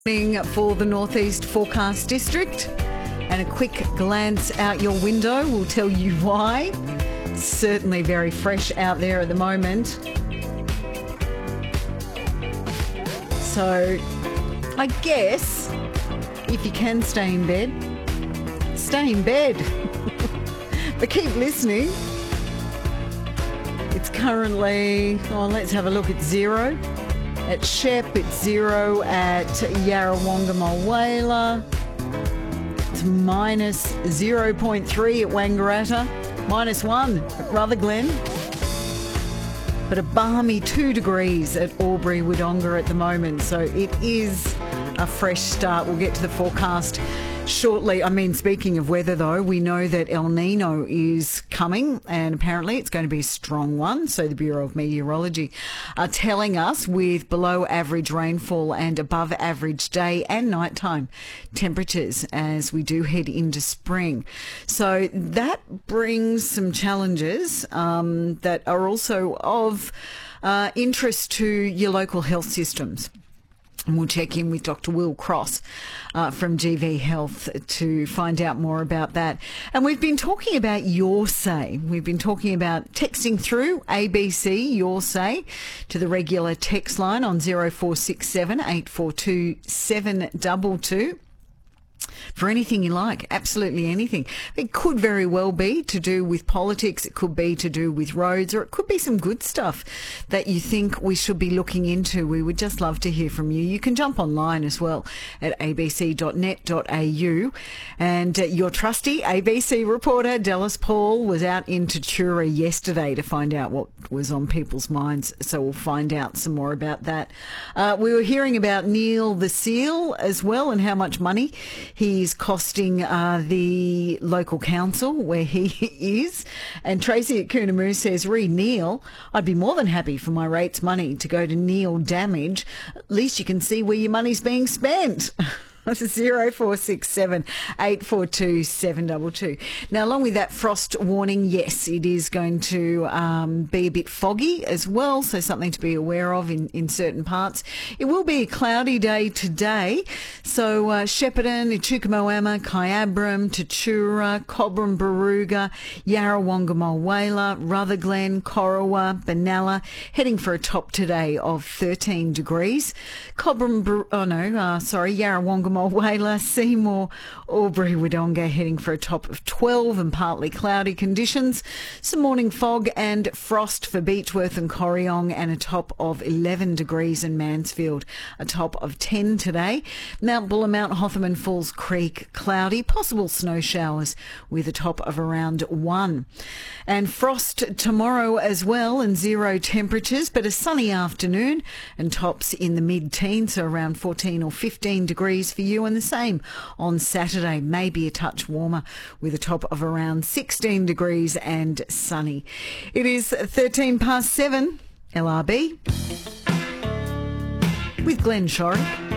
For the Northeast Forecast District, and a quick glance out your window will tell you why. It's certainly very fresh out there at the moment. So I guess if you can stay in bed, stay in bed. But keep listening. It's currently, let's have a look at 0. At Shep, it's 0 at Yarrawonga Mulwala. It's minus 0.3 at Wangaratta. Minus 1 at Rutherglen. But a balmy 2 degrees at Albury Wodonga at the moment. So it is a fresh start. We'll get to the forecast shortly. Speaking of weather though, we know that El Nino is coming and apparently it's going to be a strong one. So the Bureau of Meteorology are telling us with below average rainfall and above average day and nighttime temperatures as we do head into spring. So that brings some challenges that are also of interest to your local health systems. And we'll check in with Dr. Will Cross from GV Health to find out more about that. And we've been talking about Your Say. We've been talking about texting through ABC Your Say to the regular text line on 0467 842 722. For anything you like, absolutely anything. It could very well be to do with politics, it could be to do with roads, or it could be some good stuff that you think we should be looking into. We would just love to hear from you. You can jump online as well at abc.net.au. And your trusty ABC reporter, Dallas Paul, was out in Tatura yesterday to find out what was on people's minds, so we'll find out some more about that. We were hearing about Neil the Seal as well and how much money he's costing the local council where he is. And Tracy at Coonamoo says, re Neil, I'd be more than happy for my rates money to go to Neil Damage. At least you can see where your money's being spent. 0467 842 722. Now, along with that frost warning, yes, it is going to be a bit foggy as well, so something to be aware of in certain parts. It will be a cloudy day today, so Shepparton, Echucamoama, Kyabram, Tatura, Cobram, Baruga, Yarrawonga Mulwala, Rutherglen, Corowa, Benalla, heading for a top today of 13 degrees. Yarrawonga Mulwala, Seymour, Albury Wodonga heading for a top of 12 and partly cloudy conditions. Some morning fog and frost for Beechworth and Corryong and a top of 11 degrees in Mansfield, a top of 10 today. Mount Buller, Mount Hotham and Falls Creek cloudy, possible snow showers with a top of around 1. And frost tomorrow as well and 0 temperatures, but a sunny afternoon and tops in the mid-teens, so around 14 or 15 degrees for you, and the same on Saturday, maybe a touch warmer with a top of around 16 degrees and sunny. It is 13 past 7, LRB with Glenn Shorrock.